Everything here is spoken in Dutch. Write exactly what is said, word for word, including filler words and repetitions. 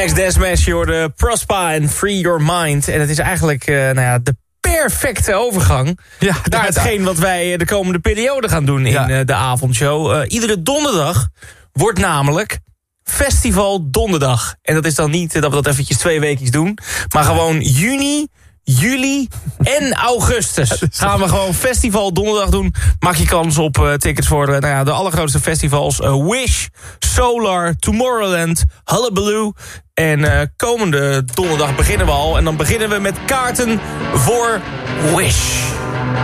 X-Dance je hoorde Prospa en Free Your Mind. En het is eigenlijk uh, nou ja, de perfecte overgang ja, naar hetgeen wat wij de komende periode gaan doen in ja. uh, de avondshow. Uh, iedere donderdag wordt namelijk Festival Donderdag. En dat is dan niet dat we dat eventjes twee weekjes doen, maar gewoon juni, juli en augustus gaan we gewoon Festival Donderdag doen. Maak je kans op uh, tickets voor uh, nou ja, de allergrootste festivals. Uh, Wish, Solar, Tomorrowland, Hullabaloo. En uh, komende donderdag beginnen we al. En dan beginnen we met kaarten voor Wish.